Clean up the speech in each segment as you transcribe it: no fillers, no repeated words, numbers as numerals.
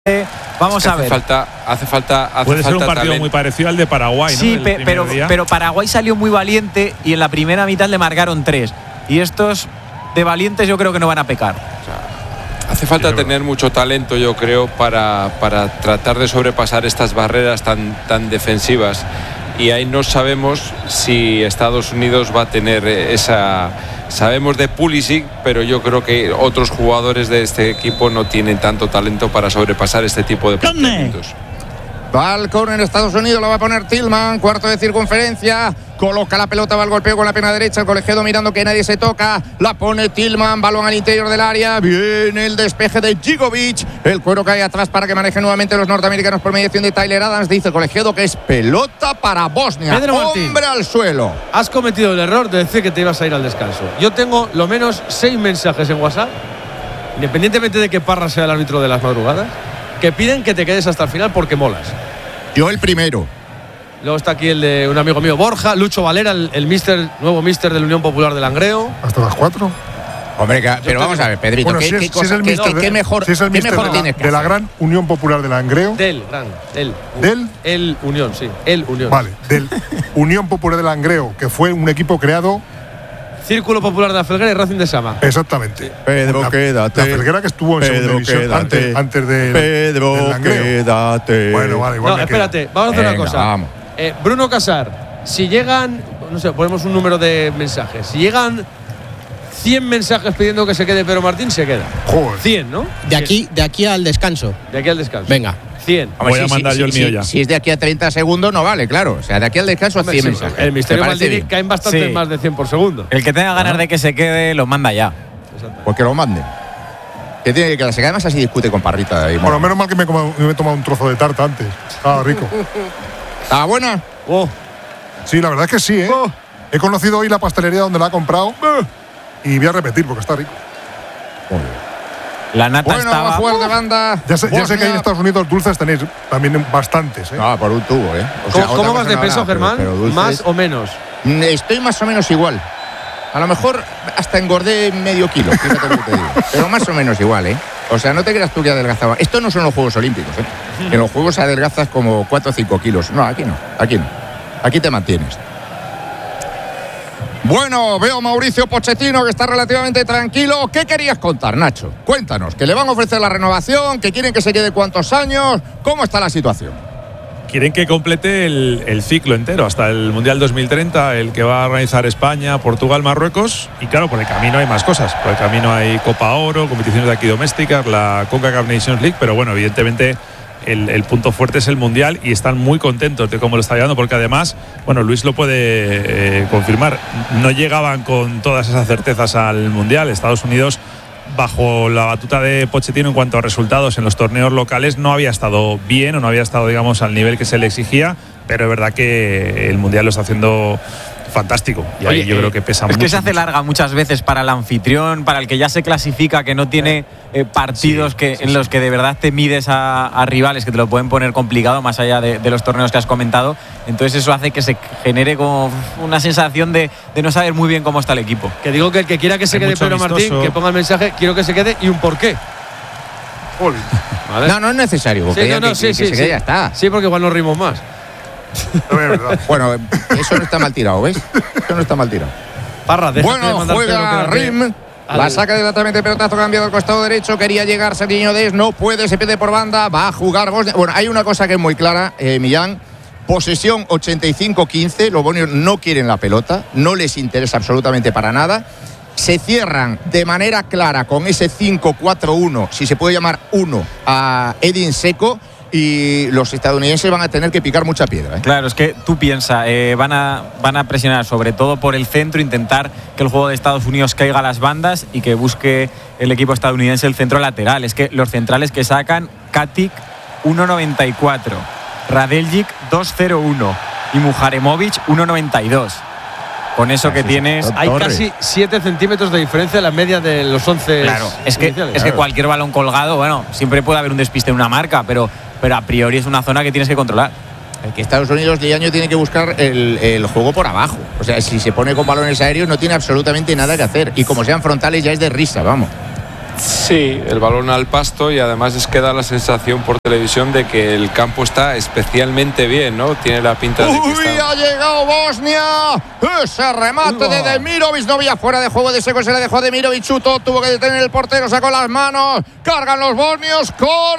Vamos a ver. Hace falta Puede ser un partido talento. muy parecido al de Paraguay, ¿no? Sí, Del pero Paraguay salió muy valiente y en la primera mitad le marcaron 3. Y estos de valientes yo creo que no van a pecar. Hace falta tener mucho talento, yo creo, para tratar de sobrepasar estas barreras tan defensivas. Y ahí no sabemos si Estados Unidos va a tener esa. Sabemos de Pulisic, pero yo creo que otros jugadores de este equipo no tienen tanto talento para sobrepasar este tipo de planteamientos. Va al córner en Estados Unidos, lo va a poner Tillman, cuarto de circunferencia, coloca la pelota, va al golpeo con la pierna derecha, el colegiado mirando que nadie se toca, la pone Tillman, balón al interior del área, viene el despeje de Gigovic, el cuero cae atrás para que manejen nuevamente los norteamericanos por mediación de Tyler Adams, dice el colegiado que es pelota para Bosnia, Pedro Martín, hombre al suelo. Has cometido el error de decir que te ibas a ir al descanso. Yo tengo lo menos 6 mensajes en WhatsApp, independientemente de que Parra sea el árbitro de las madrugadas, que piden que te quedes hasta el final porque molas. Yo el primero. Luego está aquí el de un amigo mío, Borja, Lucho Valera, el nuevo mister de la Unión Popular de Langreo. ¿Hasta las 4? Hombre, pero vamos a ver, Pedrito, Bueno, ¿qué mejor tienes que de la hacer? Gran Unión Popular de Langreo. Del Unión, sí. El Unión. Vale, del Unión Popular de Langreo, que fue un equipo creado. Círculo Popular de la Felguera y Racing de Sama. Exactamente. Pedro, quédate. La Felguera que estuvo en segunda división antes de Pedro, Langreo. Quédate. Bueno, vale, igual. No, espérate, vamos a hacer una cosa. Vamos. Bruno Casar, si llegan, no sé, ponemos un número de mensajes. Si llegan 100 mensajes pidiendo que se quede Pedro Martín, se queda. Joder. 100, ¿no? De aquí al descanso. De aquí al descanso. Venga. 100. Voy a mandar yo el mío ya. Si es de aquí a 30 segundos, no vale, claro. O sea, de aquí al descanso a 100 mensajes. El Misterio ¿Te parece Maldini bien? caen bastante Sí. más de 100 por segundo. El que tenga ganas de que se quede, lo manda ya. Pues que lo manden. Que tiene que la secada además así discute con Parrita. Ahí, Bueno, menos mal que me he tomado un trozo de tarta antes. Estaba rico. ¿Estaba buena? Oh, Sí, la verdad es que sí, ¿eh? He conocido hoy la pastelería donde la ha comprado. Y voy a repetir porque está rico. La nata Bueno, va a estaba. jugar de banda. Ya sé que Bosnia. en Estados Unidos dulces tenéis también bastantes, ¿eh? No, por un tubo, ¿eh? O sea, ¿Cómo otra vas cosa de no peso, habrá, Germán? pero dulces- ¿Más o menos? Estoy más o menos igual. A lo mejor hasta engordé medio kilo, fíjate lo que te digo. Pero más o menos igual, ¿eh? O sea, no te creas tú que adelgazaba. Esto no son los Juegos Olímpicos, ¿eh? En los Juegos adelgazas como 4 o 5 kilos. No, aquí no. Aquí te mantienes. Bueno, veo a Mauricio Pochettino que está relativamente tranquilo. ¿Qué querías contar, Nacho? Cuéntanos, que le van a ofrecer la renovación, que quieren que se quede cuántos años. ¿Cómo está la situación? Quieren que complete el ciclo entero hasta el Mundial 2030, el que va a organizar España, Portugal, Marruecos. Y claro, por el camino hay más cosas. Por el camino hay Copa Oro, competiciones de aquí domésticas, la CONCACAF Nations League, pero bueno, evidentemente el punto fuerte es el Mundial y están muy contentos de cómo lo está llevando, porque además, bueno, Luis lo puede confirmar, no llegaban con todas esas certezas al Mundial. Estados Unidos, bajo la batuta de Pochettino en cuanto a resultados en los torneos locales, no había estado bien o no había estado, digamos, al nivel que se le exigía, pero es verdad que el Mundial lo está haciendo fantástico y ahí yo creo que pesa mucho. Es que se hace larga muchas veces para el anfitrión, para el que ya se clasifica, que no tiene partidos en los que de verdad te mides a rivales que te lo pueden poner complicado, más allá de los torneos que has comentado. Entonces eso hace que se genere como una sensación de no saber muy bien cómo está el equipo. Que digo que el que quiera que se Hay quede mucho Pedro Martín, amistoso. que ponga el mensaje, quiero que se quede y un porqué. ¿Vale? No es necesario. Porque Sí, ya que se quede, ya está. Sí, porque igual nos rimos más. No, es verdad. Bueno, eso no está mal tirado, ¿ves? Eso no está mal tirado. Parra, déjate de Bueno, mandar juega Pedro, quédate Rim. La saca directamente, pelotazo cambiado al costado derecho. Quería llegar Serginho Dest, no puede, se pierde por banda. Va a jugar Bosnia. Bueno, hay una cosa que es muy clara, Millán. Posesión 85-15. Los bosnios no quieren la pelota, no les interesa absolutamente para nada. Se cierran de manera clara con ese 5-4-1, si se puede llamar 1, a Edin Dzeko. Y los estadounidenses van a tener que picar mucha piedra, ¿eh? Claro, es que tú piensas, van a presionar sobre todo por el centro, intentar que el juego de Estados Unidos caiga a las bandas y que busque el equipo estadounidense el centro lateral. Es que los centrales que sacan, Katic 1.94, Radeljic 2.01 y Mujaremovic 1.92. Con eso que tienes, Hay casi 7 centímetros de diferencia en la media de los 11. claro, es que cualquier balón colgado, bueno, siempre puede haber un despiste en una marca, pero a priori es una zona que tienes que controlar. El que Estados Unidos de año tiene que buscar el juego por abajo. O sea, si se pone con balones aéreos no tiene absolutamente nada que hacer. Y como sean frontales ya es de risa, vamos. Sí, el balón al pasto, y además es que da la sensación por televisión de que el campo está especialmente bien, ¿no? Tiene la pinta de que ¡Uy, está... ha llegado Bosnia! Ese remate de Demirovic, no había fuera de juego de Seco, se le dejó a Demirovic, chutó, tuvo que detener el portero, sacó las manos, cargan los bosnios,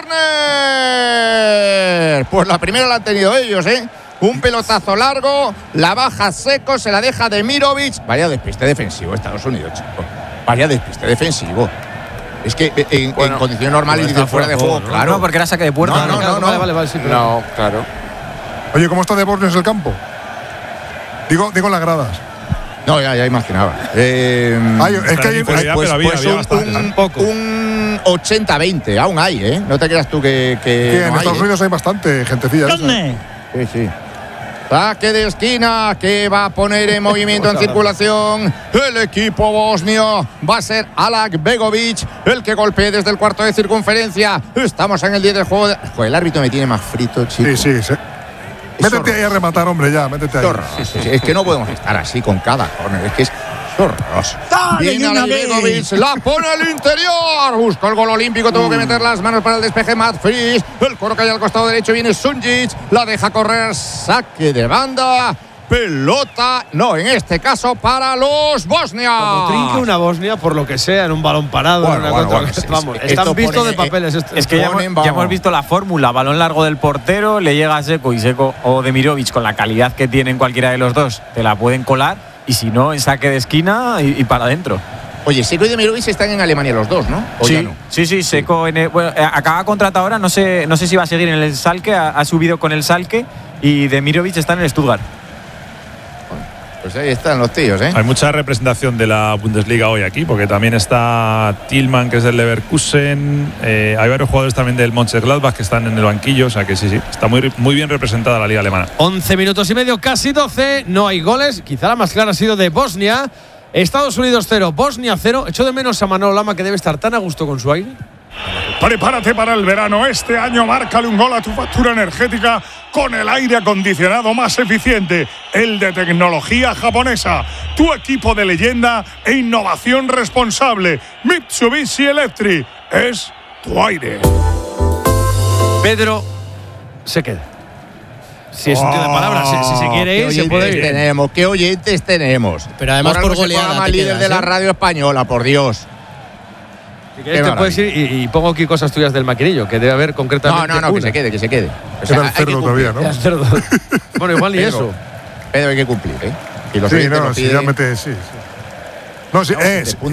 ¡córner! Pues la primera la han tenido ellos, ¿eh? Un pelotazo largo, la baja Seco, se la deja Demirovic. Vaya despiste defensivo Estados Unidos, chico. Vaya despiste defensivo. Es que en condiciones normales dice fuera de juego, claro. No, porque era saque de puerta. No. Vale, sí, pero... No, claro. Oye, ¿cómo está de Bosnios el campo? Digo las gradas. No, ya imaginaba. Es que hay pero había bastante. Un 80-20, aún hay, ¿eh? No te creas tú que en no hay, Estados Unidos hay bastante gentecilla. Sí. Saque de esquina que va a poner en movimiento, en circulación el equipo bosnio. Va a ser Alak Begovic el que golpee desde el cuarto de circunferencia. Estamos en el 10 del juego. Joder, el árbitro me tiene más frito, chico. Sí. Métete ahí a rematar, hombre, ya, métete ahí. Es que no podemos estar así con cada córner. Es que es horroroso. Viene Alak Begovic, la pone al interior. Buscó el gol olímpico, tuvo que meter las manos para el despeje Matt Fries. El coro que hay al costado derecho, viene Sunjic, la deja correr, saque de banda. Pelota, no, en este caso para los bosnios. Como trinque una Bosnia, por lo que sea, en un balón parado, en una vamos, están vistos de papeles. Es que ya hemos visto la fórmula: balón largo del portero, le llega a Seco, y Seco o Demirovic, con la calidad que tienen cualquiera de los dos, te la pueden colar, y si no, en saque de esquina y para adentro. Oye, Seco y Demirovic están en Alemania los dos, ¿no? ¿O ya no? Sí, Seco acaba contrato ahora, no sé si va a seguir en el Schalke, ha subido con el Schalke, y Demirovic está en el Stuttgart. Pues ahí están los tíos, ¿eh? Hay mucha representación de la Bundesliga hoy aquí, porque también está Tillman, que es del Leverkusen. Hay varios jugadores también del Mönchengladbach que están en el banquillo, o sea que sí, está muy bien representada la liga alemana. 11 minutos y medio, casi 12, no hay goles. Quizá la más clara ha sido de Bosnia. Estados Unidos 0, Bosnia 0. Echo de menos a Manolo Lama, que debe estar tan a gusto con su aire. Prepárate para el verano. Este año márcale un gol a tu factura energética con el aire acondicionado más eficiente, el de tecnología japonesa. Tu equipo de leyenda e innovación responsable. Mitsubishi Electric es tu aire. Pedro se queda. Si es un tío de palabras, si se quiere ir, se puede ir. ¿Qué oyentes tenemos? Pero además por goleada. Más líder de la radio española, por Dios. Si quieres te puedes ir y pongo aquí cosas tuyas del maquinillo, que debe haber concretamente. No, que se quede. O sea, el cerdo todavía, ¿no? Bueno, igual ni eso. Pero hay que cumplir, ¿eh? Y los si ya metes, sí. No, si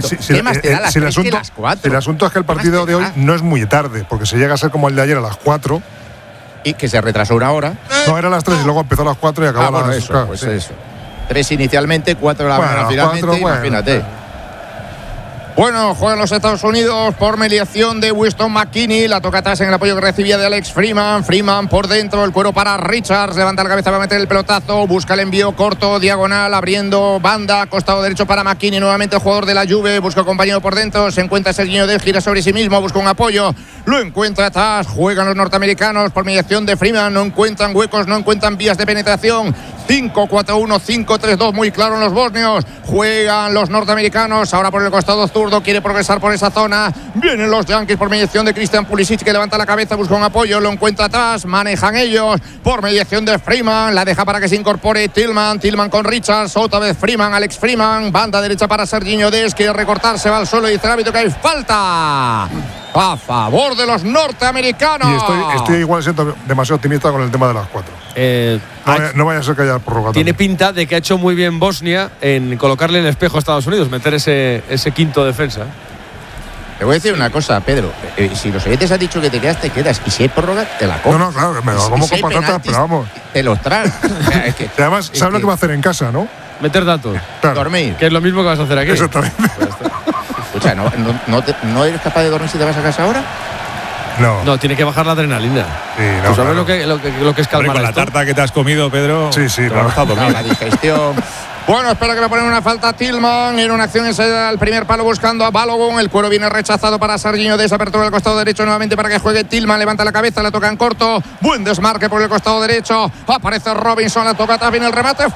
el asunto es que el partido de hoy no es muy tarde, porque se llega a ser como el de ayer a las 4. Y que se retrasó una hora. No, era a las 3 y luego empezó a las 4 y acabó a las 4. Claro, pues eso. 3 inicialmente, 4 de la mañana finalmente, imagínate. Bueno, juegan los Estados Unidos por mediación de Winston McKinney. La toca atrás en el apoyo que recibía de Alex Freeman. Freeman por dentro, el cuero para Richards. Levanta la cabeza para meter el pelotazo. Busca el envío corto, diagonal, abriendo banda. Costado derecho para McKinney. Nuevamente el jugador de la Juve. Busca compañero por dentro. Se encuentra Serginho Dest, gira sobre sí mismo. Busca un apoyo. Lo encuentra atrás. Juegan los norteamericanos por mediación de Freeman. No encuentran huecos, no encuentran vías de penetración. 5-4-1, 5-3-2. Muy claro en los bosnios. Juegan los norteamericanos. Ahora por el costado zurdo. Quiere progresar por esa zona. Vienen los Yankees por mediación de Christian Pulisic, que levanta la cabeza, busca un apoyo, lo encuentra atrás, manejan ellos por mediación de Freeman, la deja para que se incorpore Tillman con Richards, otra vez Freeman, Alex Freeman, banda derecha para Serginho Dest, quiere recortarse, va al suelo y dice el árbitro que hay falta a favor de los norteamericanos. Y estoy igual siendo demasiado optimista con el tema de las 4. No vaya a ser que haya prorrogatorio. Tiene pinta de que ha hecho muy bien Bosnia en colocarle el espejo a Estados Unidos, meter ese quinto defensa. Te voy a decir una cosa, Pedro. Si los oyentes han dicho que te quedas, te quedas. Y si hay prórroga, te la comes. No, claro, me lo como con patatas, pero vamos. Te los traes. Y además, ¿sabes lo que va a hacer en casa, no? Meter datos. Claro. Dormir. Que es lo mismo que vas a hacer aquí. Exactamente. Escucha, ¿no eres capaz de dormir si te vas a casa ahora? No, tiene que bajar la adrenalina. Sí, ¿Tú sabes lo que es calmar con la esto? tarta que te has comido, Pedro? Sí, te vas a dormir. La digestión. Bueno, espera que le ponen una falta a Tillman. En una acción enseguida al primer palo buscando a Balogun. El cuero viene rechazado para Serginho Dest. Apertura del costado derecho nuevamente para que juegue Tillman. Levanta la cabeza, le toca en corto. Buen desmarque por el costado derecho. Aparece Robinson, la toca atrás, viene el remate.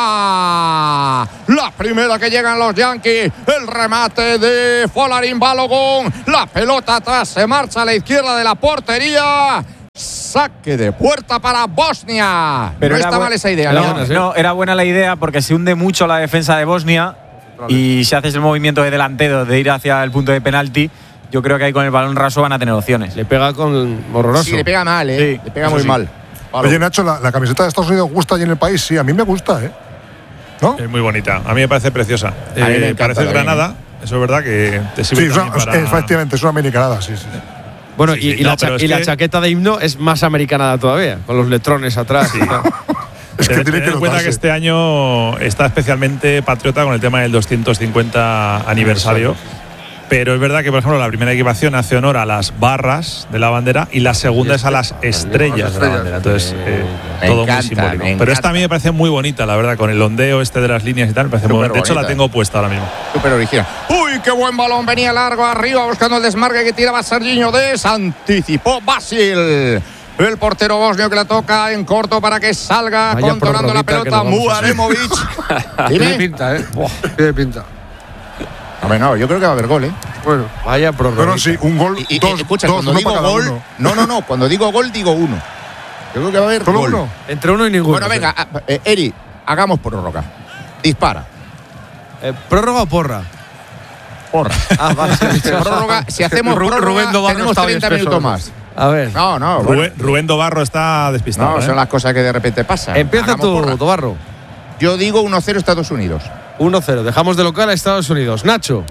¡Fuera! La primera que llegan los Yankees. El remate de Folarin Balogun. La pelota atrás, se marcha a la izquierda de la portería. Saque de puerta para Bosnia. Pero no está mal esa idea. No, era buena la idea porque se hunde mucho la defensa de Bosnia y si haces el movimiento de delantero de ir hacia el punto de penalti, yo creo que ahí con el balón raso van a tener opciones. Le pega con horroroso. Sí, le pega mal, Sí, le pega muy mal. Oye, Nacho, ¿la camiseta de Estados Unidos gusta allí en el país? Sí, a mí me gusta, ¿no? Es muy bonita. A mí me parece preciosa. A mí me encanta parece Granada. Eso es verdad que te sirve también para… Efectivamente, es una americanada, sí. Bueno, Sí, y la chaqueta de himno es más americanada todavía, con los letrones atrás. Sí. Es que tiene que tener en cuenta que este año está especialmente patriota con el tema del 250 aniversario. Pero es verdad que, por ejemplo, la primera equipación hace honor a las barras de la bandera y la segunda es a las estrellas de la bandera. Entonces, todo muy simbólico. Pero esta a mí me parece muy bonita, la verdad, con el ondeo de las líneas y tal. Me parece muy bonita. De hecho, la tengo puesta ahora mismo. Súper original. ¡Uy, qué buen balón! Venía largo arriba buscando el desmarque que tiraba Serginho Dest. Anticipó Basil. El portero bosnio que la toca en corto para que salga controlando la pelota Muaremovic. Tiene pinta, tiene pinta. Hombre, no, yo creo que va a haber gol, Bueno, vaya prórroga. Pero sí, un gol, escucha, dos, cuando digo gol, no, cuando digo gol, digo uno. Yo creo que va a haber gol. Uno. Entre uno y ninguno. Bueno, venga, Eri, hagamos prórroga. Dispara. ¿Prórroga o porra? Porra. Vale. Prórroga, si hacemos prórroga, tenemos 30 minutos más. A ver. No. Rubén Dobarro está despistado. No, son las cosas que de repente pasan. Empieza tú, Dobarro. Yo digo 1-0 Estados Unidos. 1-0. Dejamos de local a Estados Unidos. Nacho.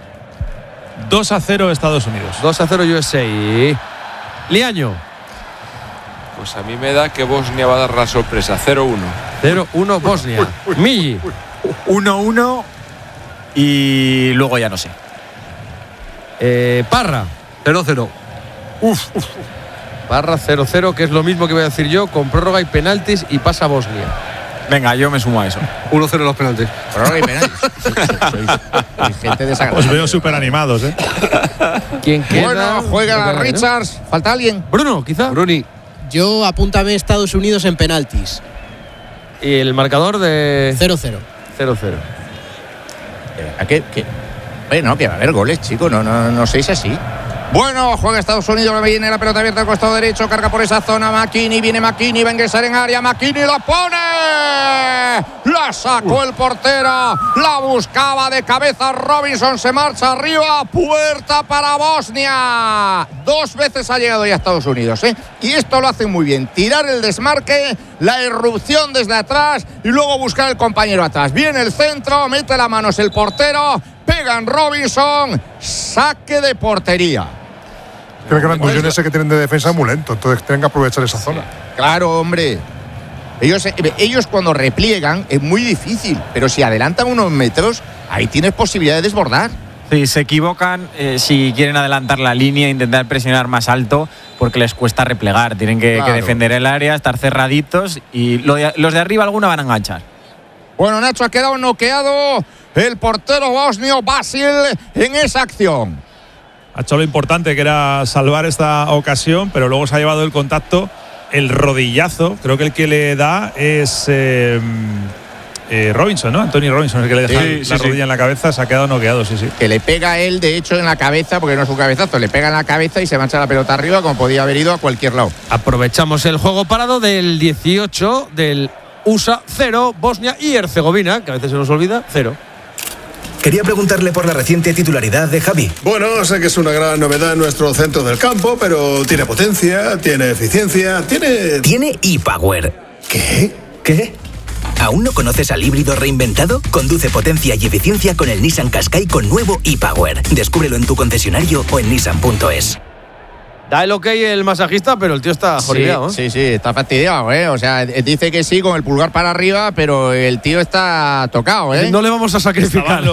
2-0 Estados Unidos. 2-0 USA. Liaño. Pues a mí me da que Bosnia va a dar la sorpresa. 0-1. 0-1 Bosnia. Milli. 1-1 y luego ya no sé. Parra. 0-0. Parra 0-0, que es lo mismo que voy a decir yo, con prórroga y penaltis y pasa Bosnia. Venga, yo me sumo a eso. 1-0 los penaltis. Prórroga y penaltis. Soy gente desagradable. Os veo súper animados, ¿Quién queda? Bueno, juega Richards. ¿Falta alguien? Bruno, quizá. Bruni. Yo apúntame Estados Unidos en penaltis. Y el marcador de 0-0. 0-0. Bueno, que va a haber goles, chicos. No seáis así. Bueno, juega Estados Unidos, viene la pelota abierta al costado derecho, carga por esa zona viene McKinney, va a ingresar en área, McKinney la pone, la sacó el portero, la buscaba de cabeza Robinson, se marcha arriba, puerta para Bosnia. 2 veces ha llegado ya a Estados Unidos, y esto lo hace muy bien, tirar el desmarque, la irrupción desde atrás y luego buscar el compañero atrás. Viene el centro, mete las manos el portero, pega en Robinson, saque de portería. Creo que el angullón ese que tienen de defensa es muy lento, entonces tienen que aprovechar esa zona. Claro, hombre. Ellos cuando repliegan es muy difícil, pero si adelantan unos metros, ahí tienes posibilidad de desbordar. Sí, se equivocan si quieren adelantar la línea, intentar presionar más alto, porque les cuesta replegar. Tienen que defender el área, estar cerraditos y los de arriba alguna van a enganchar. Bueno, Nacho, ha quedado noqueado el portero bosnio Basil en esa acción. Ha hecho lo importante que era salvar esta ocasión, pero luego se ha llevado el contacto, el rodillazo. Creo que el que le da es Robinson, ¿no? Anthony Robinson, el que le deja la rodilla en la cabeza, se ha quedado noqueado, sí. Que le pega él, de hecho, en la cabeza, porque no es un cabezazo, le pega en la cabeza y se mancha la pelota arriba, como podía haber ido a cualquier lado. Aprovechamos el juego parado del 18 del USA 0, Bosnia y Herzegovina, que a veces se nos olvida, 0. Quería preguntarle por la reciente titularidad de Javi. Bueno, sé que es una gran novedad en nuestro centro del campo, pero tiene potencia, tiene eficiencia, Tiene ePower. ¿Qué? ¿Aún no conoces al híbrido reinventado? Conduce potencia y eficiencia con el Nissan Qashqai con nuevo ePower. Descúbrelo en tu concesionario o en nissan.es. Da el ok el masajista, pero el tío está jodido. Sí, está fastidiado, O sea, dice que sí con el pulgar para arriba, pero el tío está tocado, No le vamos a sacrificar.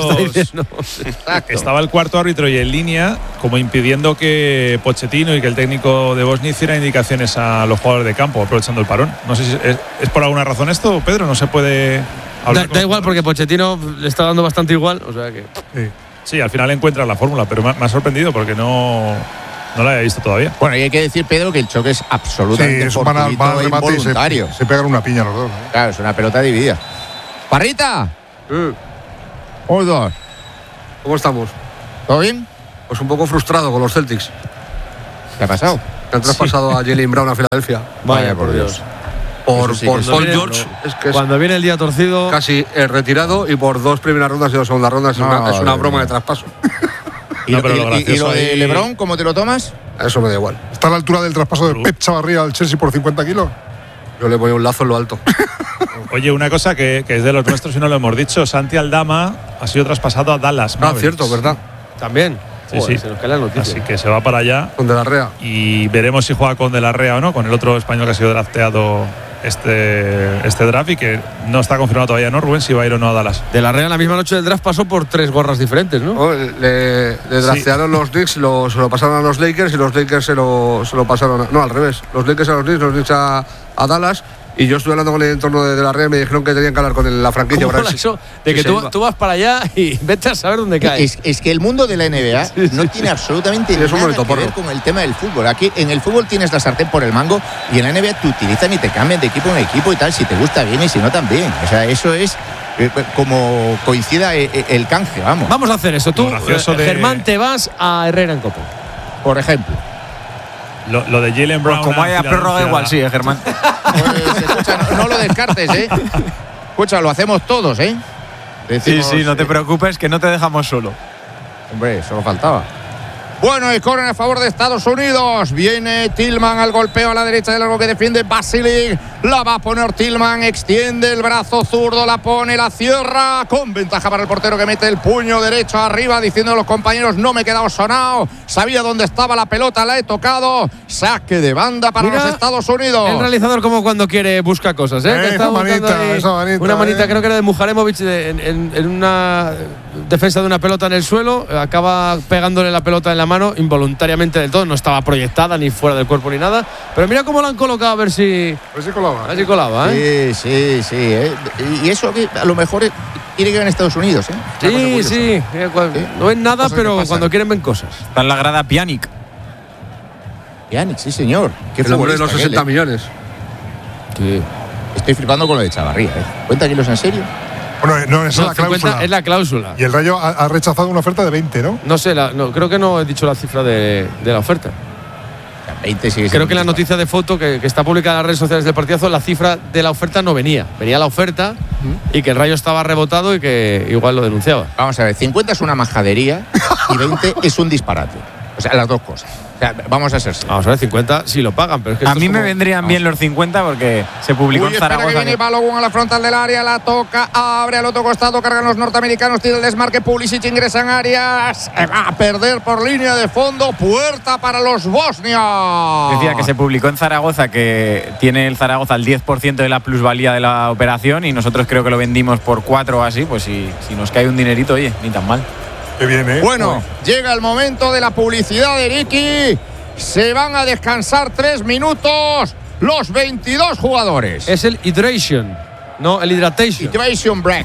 Estaba el cuarto árbitro y en línea, como impidiendo que Pochettino y que el técnico de Bosnia hiciera indicaciones a los jugadores de campo, aprovechando el parón. No sé si es por alguna razón esto, Pedro, no se puede Da igual porque Pochettino le está dando bastante igual, o sea que… Sí, al final encuentra la fórmula, pero me ha sorprendido porque no la había visto todavía. Bueno, y hay que decir, Pedro, que el choque es absolutamente fortuito e involuntario. Se pegan una piña los dos. Claro, es una pelota dividida. ¡Parrita! Uno, dos. ¿Cómo estamos? ¿Todo bien? Pues un poco frustrado con los Celtics. ¿Qué ha pasado? Que han traspasado a Jaylen Brown a Filadelfia. Vaya, por Dios. Por Sí, Paul viene, George. Es cuando viene el día torcido… Casi retirado y por 2 primeras rondas y 2 segundas rondas. Es una broma de traspaso. ¿Y lo de LeBron, cómo te lo tomas? Eso me da igual. ¿Está a la altura del traspaso de Pep Chavarría al Chelsea por 50 kilos? Yo le voy un lazo en lo alto. Oye, una cosa que es de los nuestros y no lo hemos dicho. Santi Aldama ha sido traspasado a Dallas Mavericks. Cierto, ¿verdad? También. Sí, sí. Se nos cae la noticia. Así que se va para allá. Con De la Rea. Y veremos si juega con De la Rea o no, con el otro español que ha sido drafteado este draft y que no está confirmado todavía, ¿no, Rubén? Si va a ir o no a Dallas. De la Rea la misma noche del draft pasó por 3 gorras diferentes, ¿no? Le draftearon los Knicks, se lo pasaron a los Lakers y los Lakers se lo pasaron no, al revés. Los Lakers a los Knicks a Dallas. Y yo estuve hablando con el entorno de la red y me dijeron que tenían que hablar con la franquicia. ¿Cómo eso? De que tú vas para allá y vete a saber dónde caes. Es que el mundo de la NBA no tiene absolutamente nada que ver con el tema del fútbol. Aquí en el fútbol tienes la sartén por el mango y en la NBA te utilizan y te cambian de equipo en equipo y tal, si te gusta bien y si no también. O sea, eso es como coincida el canje, vamos. Vamos a hacer eso. Tú, Germán, te vas a Herrera en Copa. Por ejemplo. Lo de Jaylen Brown. Pues como haya prórroga igual, sí, Germán. Pues, escucha, no lo descartes, Escucha, lo hacemos todos, Decimos, sí, no te preocupes, que no te dejamos solo. Hombre, solo faltaba. Bueno, y corren a favor de Estados Unidos. Viene Tillman al golpeo a la derecha de largo que defiende Basilic. La va a poner Tillman, extiende el brazo zurdo, la pone, la cierra. Con ventaja para el portero que mete el puño derecho arriba, diciendo a los compañeros: no me he quedado sonado. Sabía dónde estaba la pelota, la he tocado. Saque de banda para los Estados Unidos. El realizador, como cuando quiere, busca cosas, que está una manita, creo que era de Mujaremovic en una defensa de una pelota en el suelo. Acaba pegándole la pelota en la mano involuntariamente del todo, no estaba proyectada ni fuera del cuerpo ni nada, pero mira cómo la han colocado, a ver si colaba. Sí. Y eso que a lo mejor tiene que ver en Estados Unidos, Sí. No ven nada, pero cuando quieren ven cosas. Está en la grada Pjanic, sí, señor. El hombre de los 60 millones. Sí. Estoy flipando con lo de Chavarría, ¿Cuenta kilos en serio? Bueno, no, esa es la cláusula. Es la cláusula. Y el Rayo ha rechazado una oferta de 20, ¿no? No sé, creo que no he dicho la cifra de la oferta. 20 sigue. Creo que en la noticia de foto que está publicada en las redes sociales del partidazo, la cifra de la oferta no venía. Venía la oferta y que el Rayo estaba rebotado y que igual lo denunciaba. Vamos a ver, 50 es una majadería y 20 es un disparate. O sea, las dos cosas. O sea, vamos a ser serios. Vamos a ver, 50 sí lo pagan, pero es que a mí me vendrían bien los 50 porque se publicó en Zaragoza. Que viene Balogun a la frontal del área, la toca, abre al otro costado, cargan los norteamericanos, tira el desmarque, Pulisic ingresa en áreas, va a perder por línea de fondo, puerta para los bosnios. Decía que se publicó en Zaragoza que tiene el Zaragoza el 10% de la plusvalía de la operación y nosotros creo que lo vendimos por 4 o así, pues si nos cae un dinerito, oye, ni tan mal. Qué bien, Bueno, llega el momento de la publicidad de Ricky. Se van a descansar 3 minutos los 22 jugadores. Es el hydration, no el hydratation. Hydration break.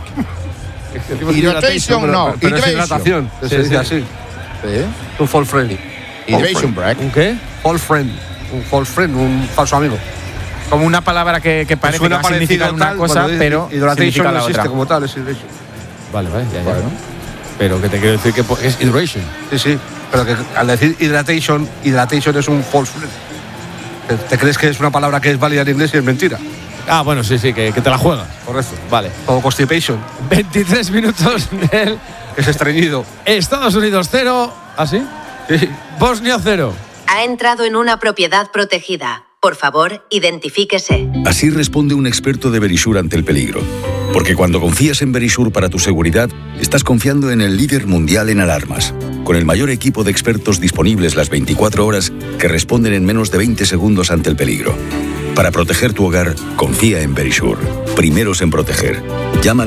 Hydration no, pero es hidratación, se dice así. Un false friend. Hydration break. ¿Un qué? False friend, un falso amigo. Como una palabra que parece que va a significar una cosa, pero significa la otra. Como tal, es hydration. Vale, ya. Bueno. Pero que te quiero decir que es hydration. Sí, pero que al decir hydration es un false friend. ¿Te crees que es una palabra que es válida en inglés y es mentira? Ah, bueno, sí, que te la juegas. Correcto. Vale. Como constipation. 23 minutos del… Es estreñido. Estados Unidos 0. ¿Ah, sí? Sí. Bosnia 0. Ha entrado en una propiedad protegida. Por favor, identifíquese. Así responde un experto de Verisure ante el peligro. Porque cuando confías en Verisure para tu seguridad, estás confiando en el líder mundial en alarmas, con el mayor equipo de expertos disponibles las 24 horas que responden en menos de 20 segundos ante el peligro. Para proteger tu hogar, confía en Verisure. Primeros en proteger. Llama al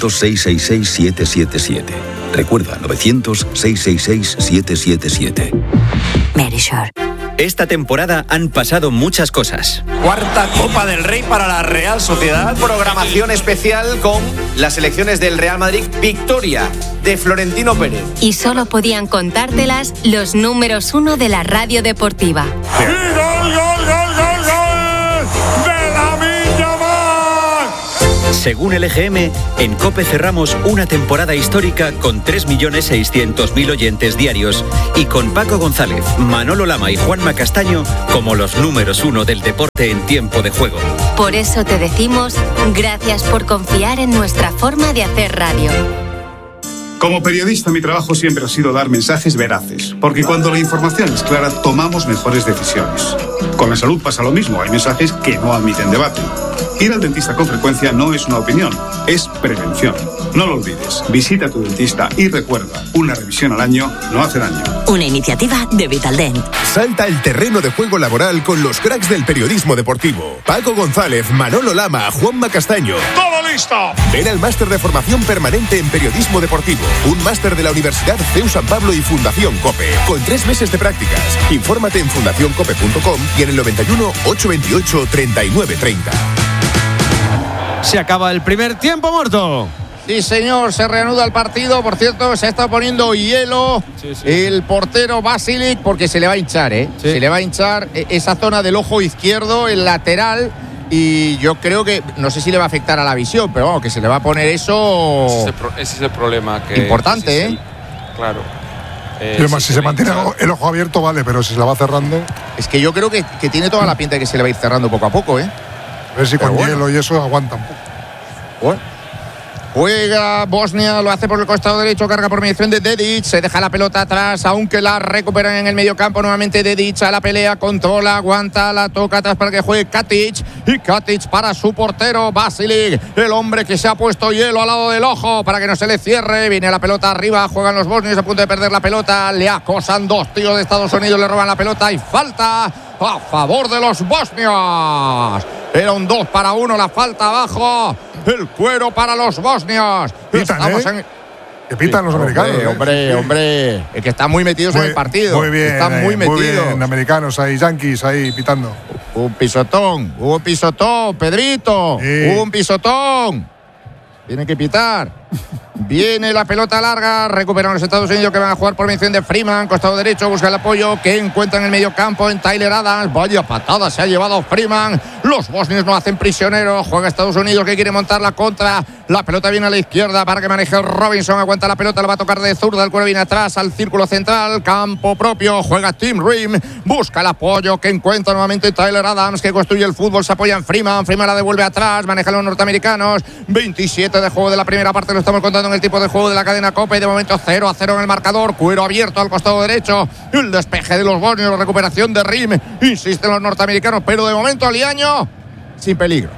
900-666-777. Recuerda, 900-666-777. Verisure. Esta temporada han pasado muchas cosas. Cuarta Copa del Rey para la Real Sociedad. Programación especial con las selecciones del Real Madrid. Victoria de Florentino Pérez. Y solo podían contártelas los números 1 de la radio deportiva. ¡Y gol, gol, gol, gol, gol! ¡De Lamine Yamal! Según el EGM, en COPE cerramos una temporada histórica con 3.600.000 oyentes diarios y con Paco González, Manolo Lama y Juanma Castaño como los números 1 del deporte en tiempo de juego. Por eso te decimos gracias por confiar en nuestra forma de hacer radio. Como periodista, mi trabajo siempre ha sido dar mensajes veraces, porque cuando la información es clara, tomamos mejores decisiones. Con la salud pasa lo mismo, hay mensajes que no admiten debate. Ir al dentista con frecuencia no es una opinión, es prevención. No lo olvides, visita a tu dentista y recuerda, una revisión al año no hace daño. Una iniciativa de Vitaldent. Salta al terreno de juego laboral con los cracks del periodismo deportivo. Paco González, Manolo Lama, Juanma Castaño. ¡Todo listo! Ven al máster de formación permanente en periodismo deportivo. Un máster de la Universidad CEU San Pablo y Fundación COPE. Con 3 meses de prácticas. Infórmate en fundacioncope.com y en el 91 828 3930. Se acaba el primer tiempo muerto. Sí, señor, se reanuda el partido. Por cierto, se está poniendo hielo el portero Basilic porque se le va a hinchar, ¿eh? Sí. Se le va a hinchar esa zona del ojo izquierdo, el lateral. Y yo creo que, no sé si le va a afectar a la visión, pero vamos, que se le va a poner eso. Ese es el problema. Que importante, ¿eh? Claro. Y además, si se mantiene el ojo abierto, vale, pero si se la va cerrando. Es que yo creo que tiene toda la pinta de que se le va a ir cerrando poco a poco, ¿eh? A ver si con hielo y eso aguanta un poco. Bueno. Juega Bosnia, lo hace por el costado derecho, carga por mediación de Dedić, se deja la pelota atrás, aunque la recuperan en el mediocampo. Nuevamente Dedić a la pelea, controla, aguanta, la toca atrás para que juegue Katic. Y Katic para su portero Basilic, el hombre que se ha puesto hielo al lado del ojo para que no se le cierre. Viene la pelota arriba, juegan los bosnios a punto de perder la pelota, le acosan 2 tíos de Estados Unidos, le roban la pelota y falta a favor de los bosnios. Era un 2-1 la falta abajo. El cuero para los bosnios. Pitan, que pitan los americanos. Hombre. Es que están muy metidos en el partido. Muy bien. Están muy metidos. Muy bien, americanos ahí, yanquis ahí pitando. Un pisotón, Pedrito. Sí. Un pisotón. Tienen que pitar. Viene la pelota larga, recuperan los Estados Unidos que van a jugar por mención de Freeman, costado derecho, busca el apoyo que encuentra en el medio campo en Tyler Adams. Vaya patada se ha llevado Freeman. Los bosnios no hacen prisioneros, juega Estados Unidos que quiere montar la contra. La pelota viene a la izquierda para que maneje Robinson, aguanta la pelota, la va a tocar de zurda, el cuero viene atrás al círculo central, campo propio, juega Tim Ream, busca el apoyo que encuentra nuevamente Tyler Adams que construye el fútbol, se apoya en Freeman la devuelve atrás, maneja los norteamericanos. 27 de juego de la primera parte, lo estamos contando en el tipo de juego de la cadena COPE. De momento 0-0 en el marcador, cuero abierto al costado derecho, el despeje de los bosnios, la recuperación de Ream, insisten los norteamericanos, pero de momento Aliaño sin peligro.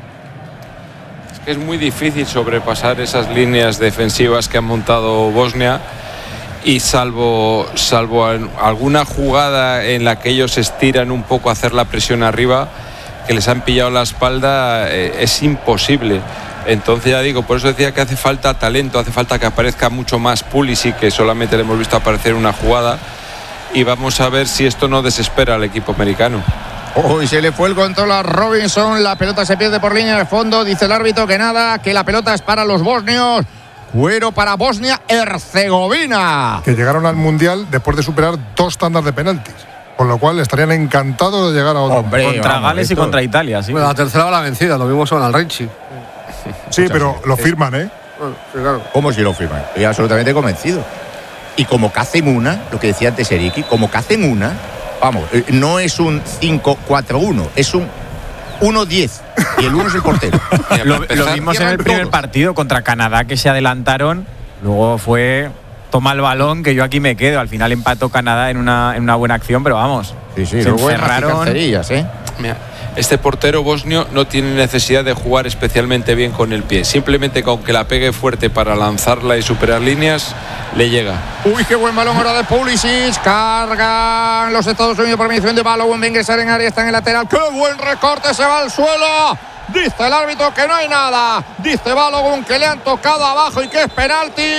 Es muy difícil sobrepasar esas líneas defensivas que han montado Bosnia y salvo alguna jugada en la que ellos estiran un poco a hacer la presión arriba, que les han pillado la espalda, es imposible. Entonces ya digo, por eso decía que hace falta talento, hace falta que aparezca mucho más Pulisic, que solamente le hemos visto aparecer en una jugada, y vamos a ver si esto no desespera al equipo americano. Uy, se le fue el control a Robinson, la pelota se pierde por línea de fondo, dice el árbitro que nada, que la pelota es para los bosnios. Cuero para Bosnia-Herzegovina. Que llegaron al Mundial después de superar 2 tandas de penaltis, con lo cual estarían encantados de llegar a otro. Contra Gales y contra Italia, sí. Bueno, la tercera va la vencida, lo mismo son al Ricci. Sí, pero lo firman, ¿eh? Bueno, sí, claro. ¿Cómo si lo firman? Estoy absolutamente convencido. Y como que hacen una, lo que decía antes Eriki, como que hacen una, vamos, no es un 5-4-1, es un 1-10. Y el 1 es el portero. Lo vimos en el primer partido contra Canadá, que se adelantaron. Luego fue toma el balón, que yo aquí me quedo. Al final empató Canadá en una buena acción, pero vamos. Sí, se encerraron. Mira, este portero bosnio no tiene necesidad de jugar especialmente bien con el pie. Simplemente con que la pegue fuerte para lanzarla y superar líneas, le llega. Uy, qué buen balón ahora de Pulisic. Cargan los Estados Unidos por mediación de Balogun. Va a ingresar en área, está en el lateral. ¡Qué buen recorte! Se va al suelo. Dice el árbitro que no hay nada. Dice Balogun que le han tocado abajo y que es penalti.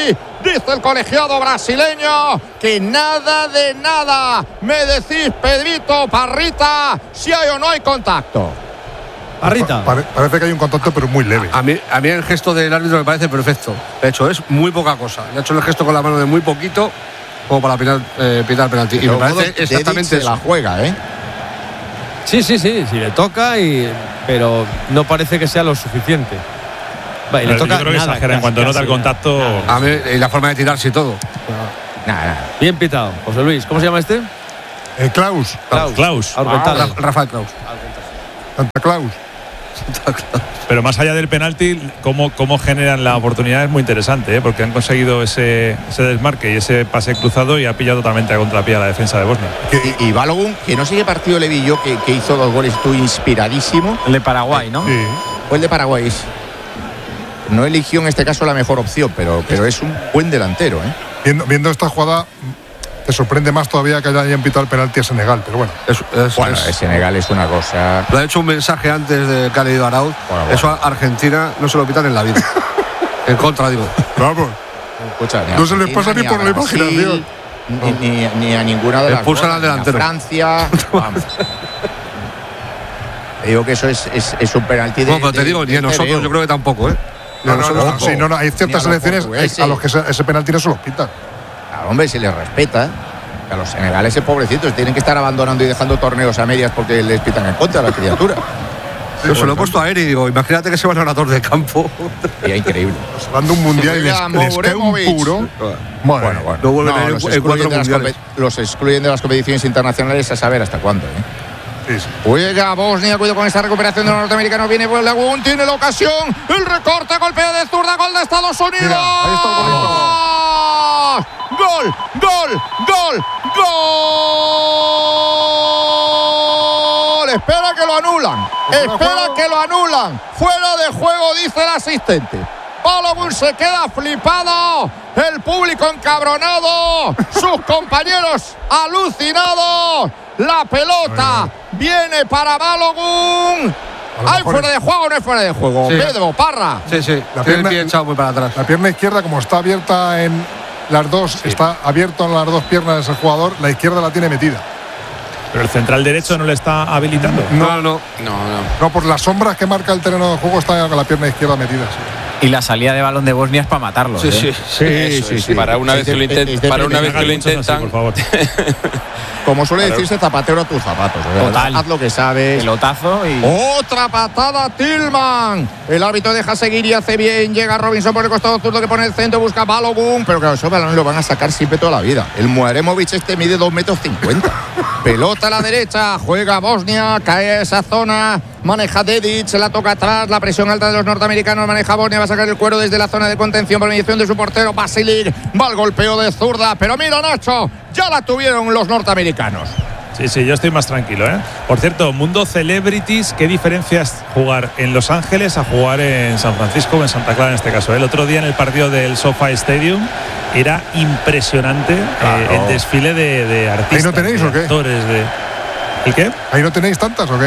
Dice el colegiado brasileño que nada de nada. Me decís, Pedrito, Parrita, si hay o no hay contacto. Parrita. Parece que hay un contacto, pero muy leve. A mí el gesto del árbitro me parece perfecto. De hecho, es muy poca cosa. Le ha hecho el gesto con la mano de muy poquito como para pitar penalti. Y me parece exactamente se la juega, ¿eh? Sí, le toca, pero no parece que sea lo suficiente. Vale, le toca, yo creo que exagera en cuanto nota el contacto. A mí, y la forma de tirarse y todo. Nada. Bien pitado. José Luis, ¿cómo se llama este? Klaus. Rafael Klaus. Santa Claus. Pero más allá del penalti, cómo generan la oportunidad es muy interesante, ¿eh? Porque han conseguido ese desmarque y ese pase cruzado y ha pillado totalmente a contrapié a la defensa de Bosnia. Y Balogun, que no sé qué partido le vi yo, que hizo 2 goles, estuvo inspiradísimo. El de Paraguay, ¿no? Sí. Fue el de Paraguay. No eligió en este caso la mejor opción, pero es un buen delantero, ¿eh? Viendo esta jugada, te sorprende más todavía que hayan pitado el penalti a Senegal, pero bueno. Senegal es una cosa. Lo ha hecho un mensaje antes de que ha leído Arauz. Eso a Argentina no se lo pitan en la vida. En contra, digo. Vamos. Escucha, no se les pasa ni por la imaginación. Ni a ninguna de las. Expulsan al delantero. Francia. Vamos. Te digo que eso es un penalti de. No, pero te digo, ni a nosotros, yo creo que tampoco, ¿eh? No, hay ciertas selecciones a los que ese penalti no se los pitan. Claro, hombre, se les respeta. A los senegaleses, pobrecitos, tienen que estar abandonando y dejando torneos a medias porque les pitan en contra a la criatura. Yo se lo he puesto a Eri y digo, imagínate que se van a una torre de campo. Sería increíble. Se van de un mundial y les cae un puro. Bueno. No vuelven a ir en 4 mundiales. Los excluyen de las competiciones internacionales a saber hasta cuándo, ¿eh? Sí. Juega Bosnia, cuidado con esta recuperación de los norteamericanos. Viene Balogun, tiene la ocasión. El recorte, golpeo de zurda, gol de Estados Unidos. Mira, ahí está el ¡Gol! Espera que lo anulan. Fuera de juego, dice el asistente. Balogun se queda flipado. El público encabronado. Sus compañeros alucinados. La pelota viene para Balogun. ¿Hay fuera de juego o no hay fuera de juego? Sí. Pedro, Parra. Sí. La pierna echado muy para atrás. La pierna izquierda, como está abierta en las dos, está abierto en las dos piernas el jugador, la izquierda la tiene metida. Pero el central derecho no le está habilitando. No, por las sombras que marca el terreno de juego está con la pierna izquierda metida. Sí. Y la salida de balón de Bosnia es para matarlos. Sí. Para una vez que lo intentan. Por favor. Como suele decirse, zapatero a tus zapatos. Total. Haz lo que sabes. Pelotazo y. Otra patada, Tillman. El árbitro deja seguir y hace bien. Llega Robinson por el costado zurdo que pone el centro, busca Balogun. Pero claro, esos balones lo van a sacar siempre toda la vida. El Muaremovic mide 2,50 metros. Pelota a la derecha, juega Bosnia, cae a esa zona. Maneja Dedic, se la toca atrás, la presión alta de los norteamericanos, maneja Bosnia, va a sacar el cuero desde la zona de contención por mediación de su portero Basilic, va al golpeo de zurda, pero mira Nacho, ya la tuvieron los norteamericanos. Sí, yo estoy más tranquilo, ¿eh? Por cierto, mundo celebrities, ¿qué diferencia es jugar en Los Ángeles a jugar en San Francisco o en Santa Clara en este caso? El otro día en el partido del SoFi Stadium era impresionante el desfile de artistas. ¿Ahí no tenéis o qué? Actores de... ¿El qué? ¿Ahí no tenéis tantas o qué?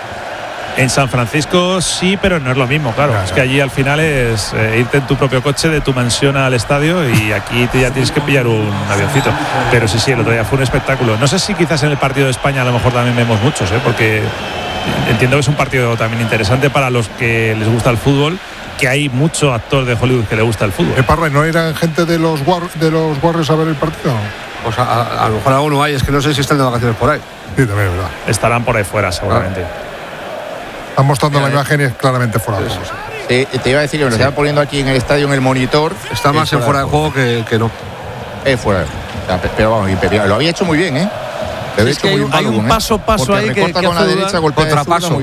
En San Francisco sí, pero no es lo mismo, claro. Es que allí al final es irte en tu propio coche de tu mansión al estadio y aquí ya tienes que pillar un avioncito. Pero sí, el otro día fue un espectáculo. No sé si quizás en el partido de España a lo mejor también vemos muchos, porque entiendo que es un partido también interesante para los que les gusta el fútbol, que hay mucho actor de Hollywood que le gusta el fútbol. Parra, ¿no irán gente de los Warriors a ver el partido? Pues a lo mejor alguno hay, es que no sé si están de vacaciones por ahí. Sí, también es verdad. Estarán por ahí fuera seguramente. Están mostrando la imagen y es claramente fuera de juego. Te iba a decir que me lo estaba poniendo aquí en el estadio en el monitor. Está más en fuera de juego que no. Es fuera de juego. Pero vamos, lo había hecho muy bien, ¿eh? Es que hay un paso ahí que con la derecha, contrapaso.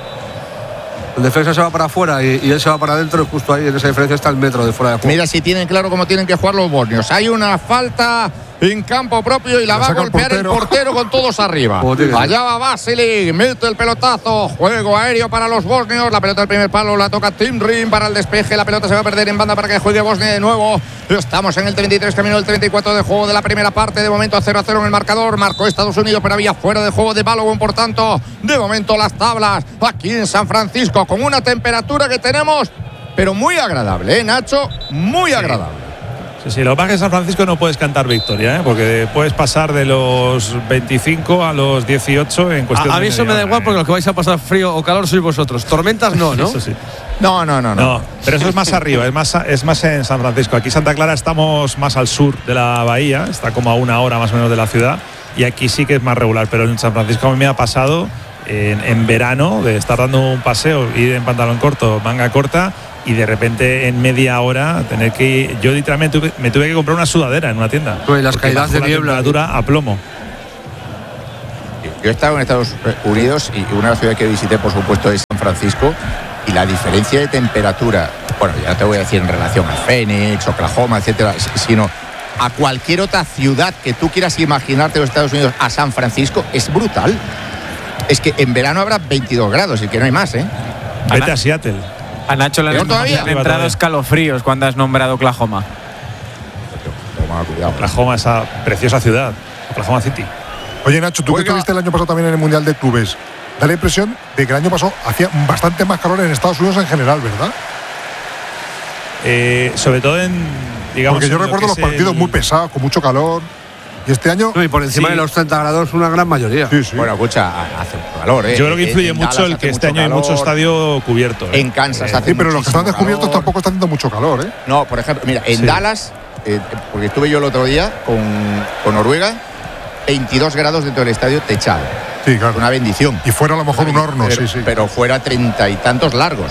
El defensa se va para afuera y él se va para adentro y justo ahí en esa diferencia está el metro de fuera de juego. Mira si tienen claro cómo tienen que jugar los bosnios. Hay una falta en campo propio y la va a golpear el portero con todos arriba. Allá va Basilic, mete el pelotazo, juego aéreo para los bosnios, la pelota del primer palo la toca Tim Rim para el despeje, la pelota se va a perder en banda para que juegue Bosnia de nuevo. Estamos en el 33, camino del 34 de juego de la primera parte, de momento 0-0 en el marcador, marcó Estados Unidos pero había fuera de juego de Balogun, por tanto, de momento las tablas aquí en San Francisco con una temperatura que tenemos, pero muy agradable, Nacho, muy agradable. Sí, lo que pasa es que en San Francisco no puedes cantar victoria, porque puedes pasar de los 25 a los 18 en cuestión de. A mí eso me da igual porque lo que vais a pasar frío o calor sois vosotros. Tormentas no, ¿no? Eso sí. No. Pero eso es más arriba, es más en San Francisco. Aquí Santa Clara estamos más al sur de la bahía, está como a 1 hora más o menos de la ciudad, y aquí sí que es más regular. Pero en San Francisco a mí me ha pasado en verano de estar dando un paseo, ir en pantalón corto, manga corta, y de repente en media hora tener que ir. Yo literalmente me tuve que comprar una sudadera en una tienda. Pues las caídas de niebla. La temperatura a plomo. Yo he estado en Estados Unidos y una de las ciudades que visité, por supuesto, es San Francisco, y la diferencia de temperatura, bueno, ya no te voy a decir en relación a Phoenix, Oklahoma, etcétera, sino a cualquier otra ciudad que tú quieras imaginarte de Estados Unidos, a San Francisco, es brutal. Es que en verano habrá 22 grados y que no hay más, Vete a Seattle. A Nacho le han entrado escalofríos cuando has nombrado Oklahoma. Oklahoma, esa preciosa ciudad, Oklahoma City. Oye, Nacho, tú que estuviste el año pasado también en el Mundial de Clubes, da la impresión de que el año pasado hacía bastante más calor en Estados Unidos en general, ¿verdad? Sobre todo digamos. Porque yo recuerdo los partidos muy pesados, con mucho calor. Y este año. Y por encima de los 30 grados, una gran mayoría. Sí. Bueno, escucha, hace calor, Yo creo que influye mucho el que este año hay mucho estadio cubierto. En Kansas hace sí, pero los que están descubiertos tampoco están haciendo mucho calor, No, por ejemplo, mira, en Dallas, porque estuve yo el otro día con Noruega, 22 grados dentro del estadio techado. Sí, claro. Una bendición. Y fuera a lo mejor un horno, pero fuera 30 y tantos largos,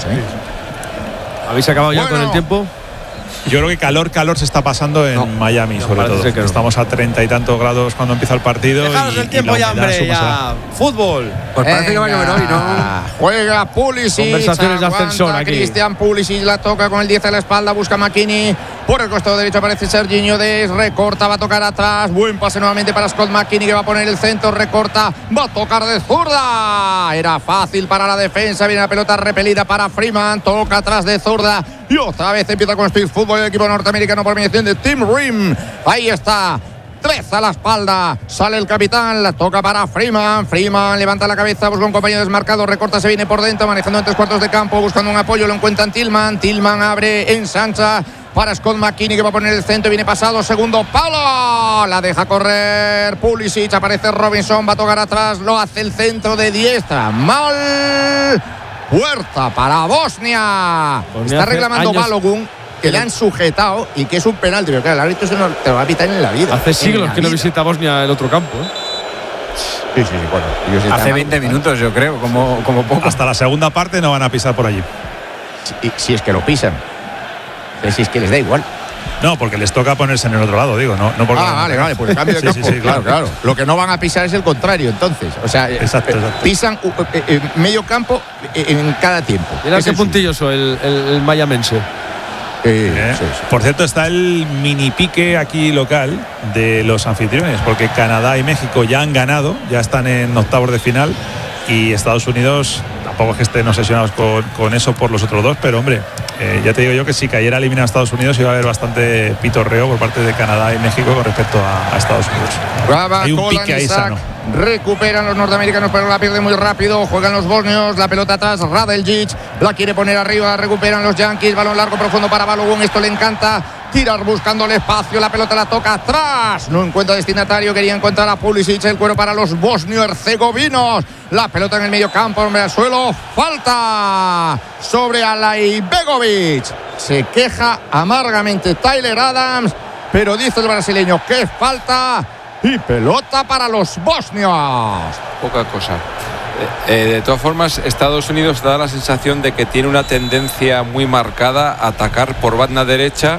¿Habéis acabado ya con el tiempo? Yo creo que calor se está pasando en Miami, sobre todo. Estamos a 30 y tantos grados cuando empieza el partido. Dejaros el tiempo ya, hombre, ya. Fútbol. Pues parece que va a llover hoy, ¿no? Juega Pulisic. Conversaciones de ascensor aquí. Cristian Pulisic la toca con el 10 a la espalda, busca McKinney. Por el costado derecho aparece Serginho Dest, recorta, va a tocar atrás. Buen pase nuevamente para Scott McKinney, que va a poner el centro, recorta, va a tocar de zurda. Era fácil para la defensa, viene la pelota repelida para Freeman, toca atrás de zurda. Y otra vez empieza con Speed Fútbol el equipo norteamericano por mediación de Tim Rim. Ahí está. 13 a la espalda, sale el capitán, la toca para Freeman. Freeman levanta la cabeza, busca un compañero desmarcado, recorta, se viene por dentro, manejando en 3/4 de campo, buscando un apoyo, lo encuentran Tillman. Tillman abre, ensancha para Scott McKinney, que va a poner el centro, viene pasado, segundo palo, la deja correr Pulisic, aparece Robinson, va a tocar atrás, lo hace el centro de diestra, mal. Puerta para Bosnia. Está reclamando Balogun, que le han sujetado y que es un penalti, pero claro, el árbitro eso no te lo va a pitar en la vida. Hace siglos que no visita Bosnia el otro campo. Sí, bueno. Hace 20 minutos, yo creo, como poco. Hasta la segunda parte no van a pisar por allí. Si es que lo pisan. Si es que les da igual. No, porque les toca ponerse en el otro lado, digo, no porque vale, por el cambio de campo. Sí, claro. Lo que no van a pisar es el contrario, entonces. O sea, exacto. Pisan medio campo en cada tiempo. Mira qué puntilloso el mayamense. Sí. Por cierto, está el mini pique aquí local de los anfitriones, porque Canadá y México ya han ganado, ya están en octavos de final, y Estados Unidos tampoco es que estén obsesionados con eso por los otros dos, pero hombre, ya te digo yo que si cayera eliminado a Estados Unidos iba a haber bastante pitorreo por parte de Canadá y México con respecto a Estados Unidos. Hay un pique ahí sano. Recuperan los norteamericanos, pero la pierde muy rápido. Juegan los bosnios, la pelota atrás, Radeljic la quiere poner arriba, recuperan los Yankees, balón largo profundo para Balogun, esto le encanta. Tirar buscando el espacio, la pelota la toca atrás, no encuentra destinatario, quería encontrar a Pulisic, el cuero para los bosnio-herzegovinos. La pelota en el medio campo, hombre al suelo, falta sobre Alay Begovic. Se queja amargamente Tyler Adams, pero dice el brasileño que falta y pelota para los bosnios. Poca cosa. De todas formas, Estados Unidos da la sensación de que tiene una tendencia muy marcada a atacar por banda derecha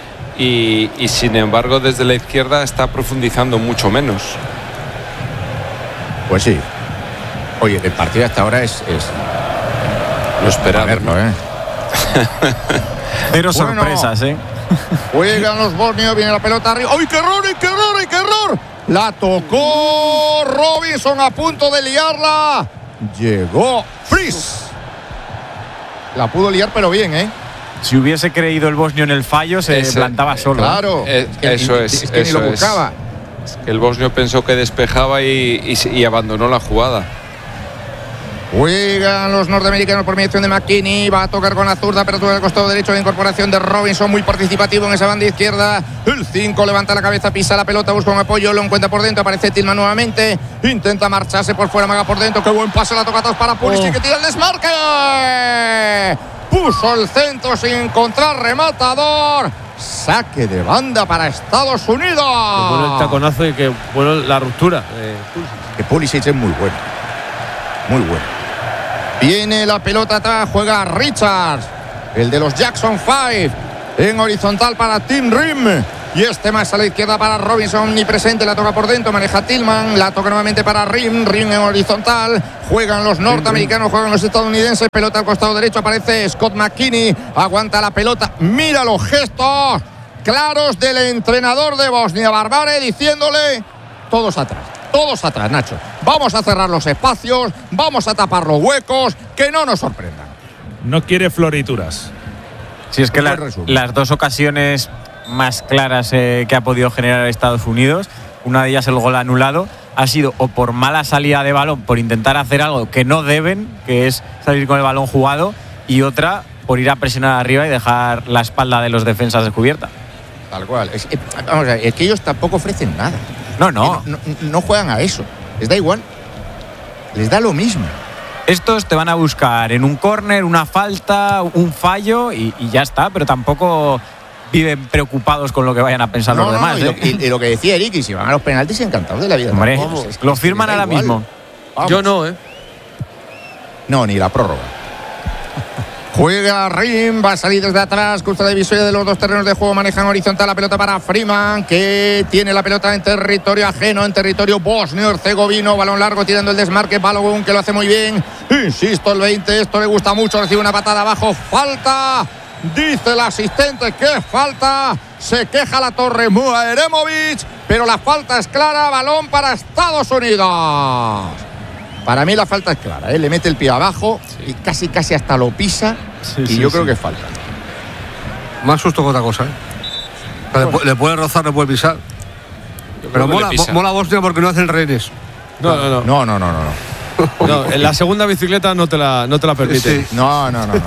y sin embargo desde la izquierda está profundizando mucho menos. Pues sí. Oye, el partido hasta ahora es lo esperado, verlo, Pero sorpresas, Juegan los bosnios, viene la pelota arriba. ¡Ay, qué error, qué error, qué error! La tocó Robinson a punto de liarla. Llegó Fries. La pudo liar, pero bien, Si hubiese creído el bosnio en el fallo, se plantaba solo. Claro. Eso es. Es que ni lo buscaba. El bosnio pensó que despejaba y abandonó la jugada. Juegan los norteamericanos por mediación de McKinney. Va a tocar con la zurda, pero todo el costado derecho de incorporación de Robinson. Muy participativo en esa banda izquierda. El 5 levanta la cabeza, pisa la pelota, busca un apoyo, lo encuentra por dentro. Aparece Tillman nuevamente. Intenta marcharse por fuera, maga por dentro. Qué buen pase, la toca atrás para Pulisic, que tira el desmarque. Puso el centro sin encontrar rematador. Saque de banda para Estados Unidos. Qué bueno el taconazo y qué bueno la ruptura. Que Pulisic es muy bueno. Muy bueno. Viene la pelota atrás, juega Richards, el de los Jackson 5, en horizontal para Tim Rim. Y más a la izquierda para Robinson, omnipresente, la toca por dentro, maneja Tillman, la toca nuevamente para Rim en horizontal. Juegan los norteamericanos, juegan los estadounidenses, pelota al costado derecho, aparece Scott McKinney, aguanta la pelota, mira los gestos claros del entrenador de Bosnia, Barbare, diciéndole todos atrás, Nacho. Vamos a cerrar los espacios, vamos a tapar los huecos, que no nos sorprendan. No quiere florituras. Sí, es que las dos ocasiones más claras que ha podido generar Estados Unidos, una de ellas el gol anulado, ha sido o por mala salida de balón, por intentar hacer algo que no deben, que es salir con el balón jugado, y otra por ir a presionar arriba y dejar la espalda de los defensas descubierta. Tal cual. Vamos a ver, es que ellos tampoco ofrecen nada. No juegan a eso. Les da igual. Les da lo mismo. Estos te van a buscar en un córner, una falta, un fallo y ya está, pero tampoco viven preocupados con lo que vayan a pensar los demás. Y lo que decía Eric, y si van a los penaltis, encantados de la vida. Hombre, lo firman ahora mismo. Vamos. Yo no, No, ni la prórroga. Juega Rim, va a salir desde atrás, cruza la divisoria de los dos terrenos de juego, manejan horizontal la pelota para Freeman, que tiene la pelota en territorio ajeno, en territorio bosnio-herzegovino, balón largo tirando el desmarque, Balogun, que lo hace muy bien, insisto, el 20, esto le gusta mucho, recibe una patada abajo, falta, dice el asistente que falta, se queja la torre Muharemovic, pero la falta es clara, balón para Estados Unidos. Para mí la falta es clara, le mete el pie abajo y casi hasta lo pisa yo creo que es falta. Más susto que otra cosa, Le puede rozar, le puede pisar. Pero mola Bosnia porque no hacen rehenes. No. No, en la segunda bicicleta no te la permite. Sí. No.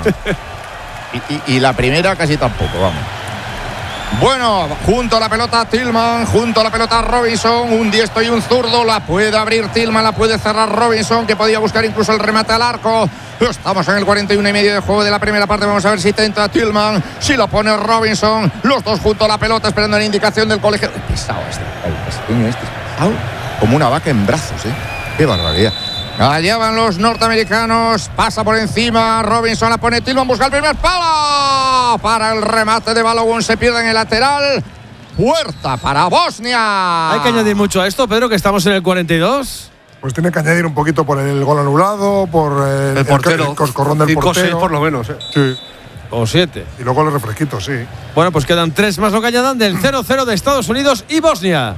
y la primera casi tampoco, vamos. Bueno, junto a la pelota Tillman, junto a la pelota Robinson, un diestro y un zurdo, la puede abrir Tillman, la puede cerrar Robinson, que podía buscar incluso el remate al arco. Estamos en el 41 y medio de juego de la primera parte, vamos a ver si tenta Tillman, si lo pone Robinson, los dos junto a la pelota esperando la indicación del colegio. Pesado el pequeño este, pesado, como una vaca en brazos, qué barbaridad. Allá van los norteamericanos, pasa por encima, Robinson la pone, Tillman busca el primer palo para el remate de Balogun, se pierde en el lateral, puerta para Bosnia. Hay que añadir mucho a esto, Pedro, que estamos en el 42. Pues tiene que añadir un poquito por el gol anulado, por el portero, el coscorrón del portero. 6 por lo menos, Sí. O 7. Y luego los refresquitos, sí. Bueno, pues quedan 3 más lo que añadan del 0-0 de Estados Unidos y Bosnia.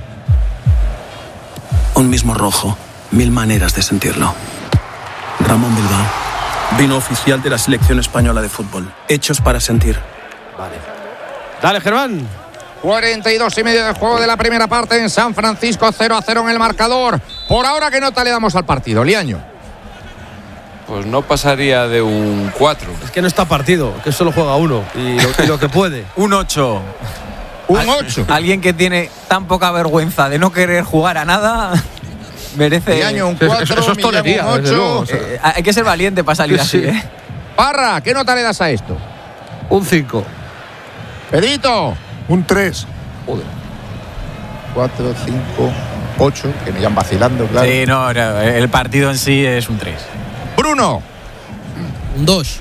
Un mismo rojo. 1000 maneras de sentirlo. Ramón Bilbao, vino oficial de la selección española de fútbol. Hechos para sentir. Vale. Dale, Germán. 42 y medio de juego de la primera parte en San Francisco, 0-0 en el marcador. Por ahora, ¿qué nota le damos al partido, Liaño? Pues no pasaría de un 4. Es que no está partido, que solo juega uno y lo que puede. Un 8. Un 8. Alguien que tiene tan poca vergüenza de no querer jugar a nada merece. Año un 4, eso es tolería, un 8. Hay que ser valiente para salir así, Parra, ¿qué nota le das a esto? Un 5. Pedrito. Un 3. Joder. 4, 5, 8, que me iban vacilando, claro. Sí, no, el partido en sí es un 3. Bruno. Un 2.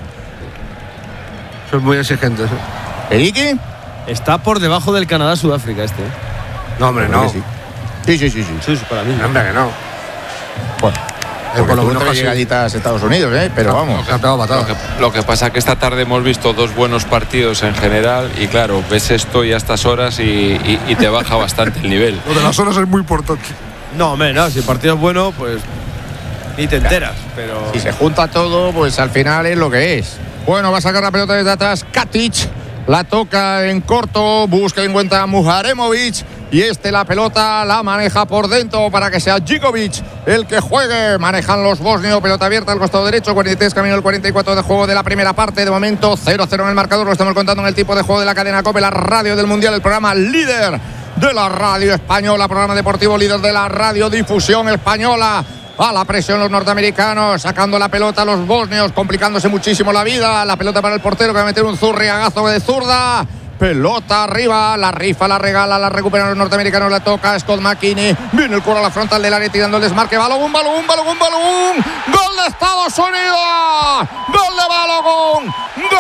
Son muy exigentes, ¿Erique? Está por debajo del Canadá-Sudáfrica este. No, hombre, no. Sí, para mí. No, hombre, que no. Bueno, por lo menos llegaditas a Estados Unidos, pero vamos. Lo que pasa es que esta tarde hemos visto 2 buenos partidos en general y claro, ves esto y a estas horas y te baja bastante el nivel. Lo de las horas es muy importante. No, hombre, no, si el partido es bueno, pues ni te enteras, pero si se junta todo, pues al final es lo que es. Bueno, va a sacar la pelota desde atrás Katic, la toca en corto, busca y encuentra a Muharemovic, y la pelota la maneja por dentro para que sea Djigovic el que juegue. Manejan los bosnios, pelota abierta al costado derecho, 43 camino el 44 de juego de la primera parte. De momento 0-0 en el marcador, lo estamos contando en el tipo de juego de la cadena COPE, la radio del Mundial, el programa líder de la radio española, programa deportivo líder de la radiodifusión española. A la presión los norteamericanos, sacando la pelota a los bosnios, complicándose muchísimo la vida. La pelota para el portero que va a meter un zurriagazo de zurda. Pelota arriba, la rifa, la regala, la recuperan los norteamericanos, la toca Scott McKinney. Viene el cuero a la frontal del área tirando el desmarque. Balón. Gol de Estados Unidos. Gol de Balogun.